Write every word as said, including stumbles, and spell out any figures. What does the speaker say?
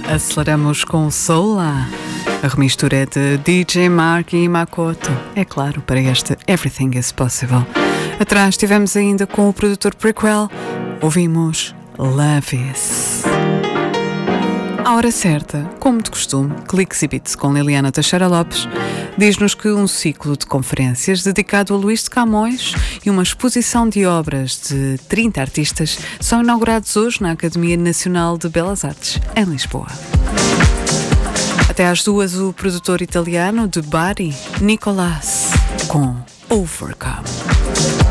Aceleramos com Sola. A remistura é de D J Mark e Makoto. É claro, para este Everything is Possible. Atrás estivemos ainda com o produtor Prequel. Ouvimos Love Is. À hora certa, como de costume, Cliques e Beats com Liliana Teixeira Lopes diz-nos que um ciclo de conferências dedicado a Luís de Camões e uma exposição de obras de trinta artistas são inaugurados hoje na Academia Nacional de Belas Artes, em Lisboa. Até às duas, o produtor italiano de Bari, Nicolás, com Overcome.